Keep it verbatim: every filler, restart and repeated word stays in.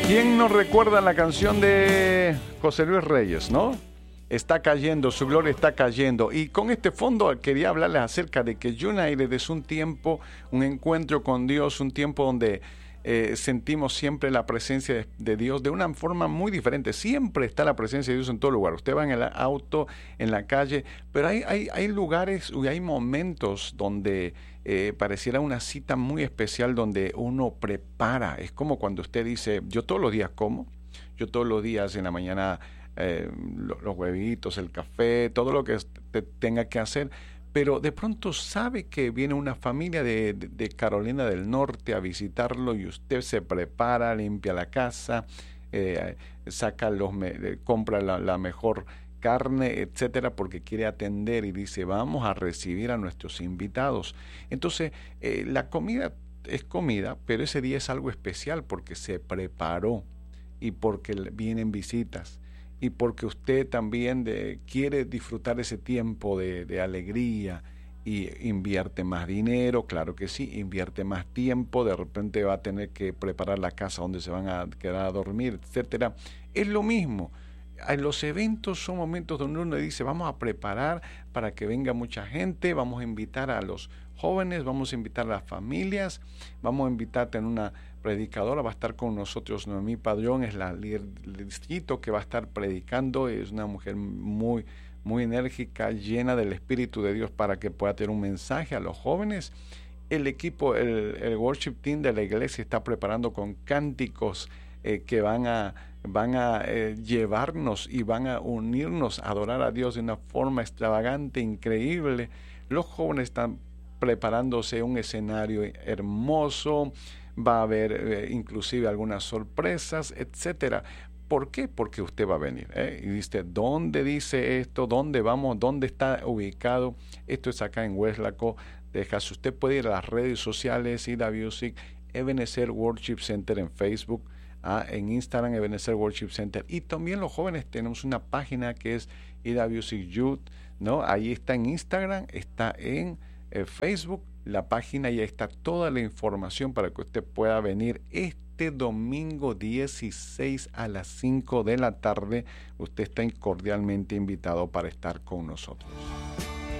¿Quién nos recuerda la canción de José Luis Reyes, no? Está cayendo, su gloria está cayendo. Y con este fondo quería hablarles acerca de que United es un tiempo, un encuentro con Dios, un tiempo donde eh, sentimos siempre la presencia de, de Dios de una forma muy diferente. Siempre está la presencia de Dios en todo lugar. Usted va en el auto, en la calle, pero hay, hay, hay lugares y hay momentos donde eh, pareciera una cita muy especial donde uno prepara. Es como cuando usted dice, yo todos los días como, yo todos los días en la mañana eh, los huevitos, el café, todo lo que te tenga que hacer, pero de pronto sabe que viene una familia de, de, de Carolina del Norte a visitarlo y usted se prepara, limpia la casa, eh, saca los, me, compra la, la mejor carne, etcétera, porque quiere atender y dice, vamos a recibir a nuestros invitados. Entonces, eh, la comida es comida, pero ese día es algo especial porque se preparó y porque vienen visitas y porque usted también de, quiere disfrutar ese tiempo de, de alegría y invierte más dinero, claro que sí, invierte más tiempo, de repente va a tener que preparar la casa donde se van a quedar a dormir, etcétera. Es lo mismo. Los eventos son momentos donde uno dice, vamos a preparar para que venga mucha gente, vamos a invitar a los jóvenes, vamos a invitar a las familias, vamos a invitar a tener una predicadora, va a estar con nosotros Noemí Padrón, es la líder del distrito que va a estar predicando, es una mujer muy, muy enérgica, llena del Espíritu de Dios para que pueda tener un mensaje a los jóvenes. El equipo, el, el worship team de la iglesia está preparando con cánticos eh, que van a van a eh, llevarnos y van a unirnos a adorar a Dios de una forma extravagante, increíble. Los jóvenes están preparándose un escenario hermoso, va a haber eh, inclusive algunas sorpresas, etcétera. ¿Por qué? Porque usted va a venir. ¿eh? Y dice, ¿dónde dice esto? ¿Dónde vamos? ¿Dónde está ubicado? Esto es acá en Weslaco, Texas. Usted puede ir a las redes sociales, Ida Music, Ebenezer Worship Center en Facebook, Ah, en Instagram, Ebenezer Worship Center. Y también los jóvenes tenemos una página que es Ida Music Youth, ¿no? Ahí está en Instagram, está en eh, Facebook, la página, y ahí está toda la información para que usted pueda venir este domingo dieciséis a las cinco de la tarde. Usted está cordialmente invitado para estar con nosotros.